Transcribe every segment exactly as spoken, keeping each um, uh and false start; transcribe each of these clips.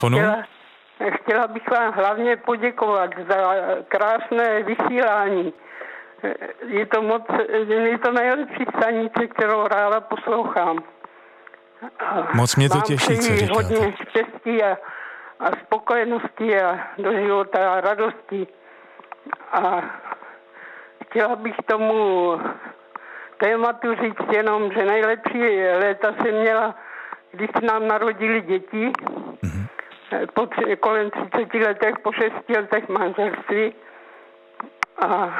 telefonu. Chtěla, chtěla bych vám hlavně poděkovat za krásné vysílání. Je to moc, je to nejlepší stanice, kterou ráda poslouchám. A moc mě to těší, co říkáte. Hodně štěstí a, a spokojenosti a do života a radosti. A chtěla bych tomu tématu říct jenom, že nejlepší léta jsem měla, když se nám narodili děti, mm-hmm. po tři, kolem třiceti letech, po šesti letech manželství. A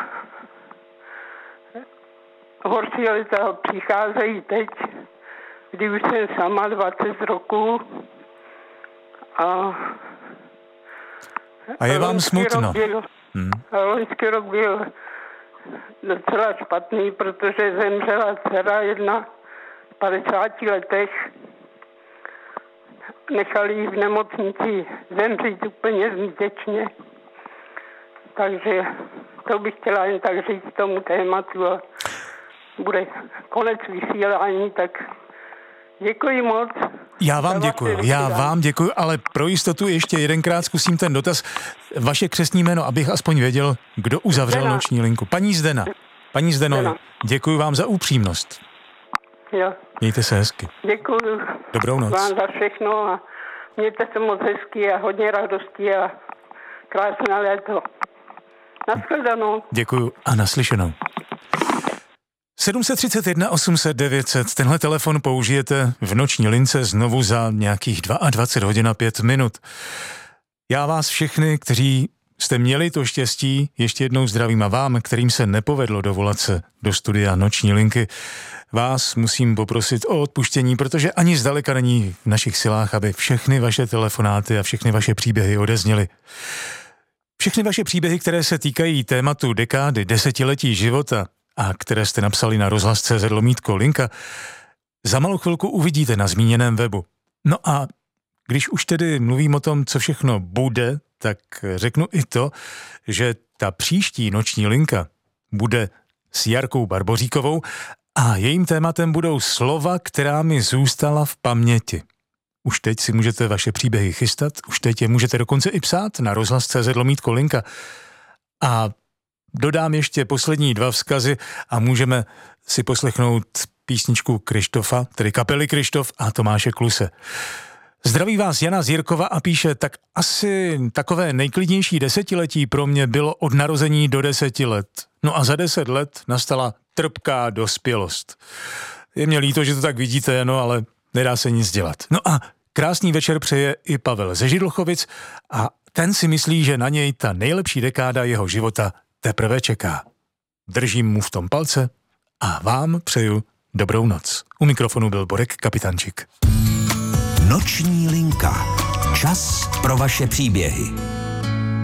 horší léta přicházejí teď, kdy už jsem sama dvacet roků. A, a je vám smutno? Byl, hmm. Loňský rok byl docela špatný, protože zemřela dcera jedna v padesáti letech. Nechali ji v nemocnici zemřít úplně zbytečně. Takže to bych chtěla jen tak říct tomu tématu a bude konec vysílání, tak děkuji moc. Já vám děkuji, já vám děkuji, ale pro jistotu ještě jedenkrát zkusím ten dotaz. Vaše křestní jméno, abych aspoň věděl, kdo uzavřel Zdena. Noční linku. Paní Zdena. Paní Zdeno, děkuji vám za upřímnost. Jo. Mějte se hezky. Děkuji. Dobrou noc. Vám za všechno a mějte se moc hezky a hodně radosti a krásné léto. Nashledanou. Děkuji a naslyšenou. sedm set třicet jedna osm set devět set, tenhle telefon použijete v noční lince znovu za nějakých dvacet dva hodin a pět minut. Já vás všechny, kteří jste měli to štěstí, ještě jednou zdravím a vám, kterým se nepovedlo dovolat se do studia noční linky, vás musím poprosit o odpuštění, protože ani zdaleka není v našich silách, aby všechny vaše telefonáty a všechny vaše příběhy odezněly. Všechny vaše příběhy, které se týkají tématu dekády, desetiletí života a které jste napsali na rozhlas tečka cé zet lomítko linka, za malou chvilku uvidíte na zmíněném webu. No a když už tedy mluvím o tom, co všechno bude, tak řeknu i to, že ta příští noční linka bude s Jarkou Barboříkovou a jejím tématem budou slova, která mi zůstala v paměti. Už teď si můžete vaše příběhy chystat, už teď je můžete dokonce i psát na rozhlas tečka cé zet lomítko linka. A dodám ještě poslední dva vzkazy a můžeme si poslechnout písničku Krištofa, tedy kapely Krištof a Tomáše Kluse. Zdraví vás Jana z Jirkova a píše, tak asi takové nejklidnější desetiletí pro mě bylo od narození do deseti let. No a za deset let nastala trpká dospělost. Je mě líto, že to tak vidíte, no ale nedá se nic dělat. No a krásný večer přeje i Pavel ze Židlchovic a ten si myslí, že na něj ta nejlepší dekáda jeho života teprve čeká. Držím mu v tom palce a vám přeju dobrou noc. U mikrofonu byl Borek Kapitančík. Noční linka. Čas pro vaše příběhy.